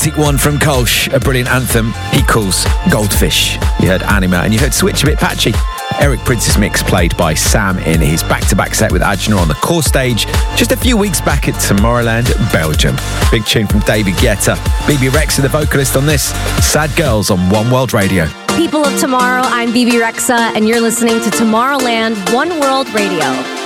One from Kolsch, a brilliant anthem he calls Goldfish. You heard Anima and you heard Switch a bit patchy. Eric Prince's mix played by Sam in his back-to-back set with Ajna on the core stage just a few weeks back at Tomorrowland, Belgium. Big tune from David Guetta. BB Rexa, the vocalist on this. Sad Girls on One World Radio. People of Tomorrow, I'm BB Rexa and you're listening to Tomorrowland, One World Radio.